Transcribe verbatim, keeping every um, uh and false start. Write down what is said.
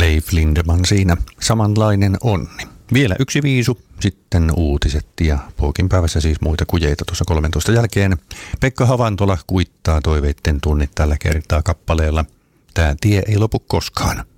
Leif Lindeman siinä, Samanlainen onni. Vielä yksi viisu, sitten uutiset ja Puokin päivässä siis muita kujeita tuossa kolmentoista jälkeen. Pekka Havantola kuittaa toiveitten tunnit tällä kertaa kappaleella Tää tie ei lopu koskaan.